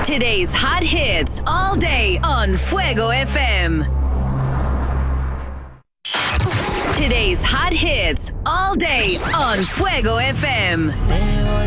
Today's hot hits all day on Fuego FM. Today's hot hits all day on Fuego FM. Veo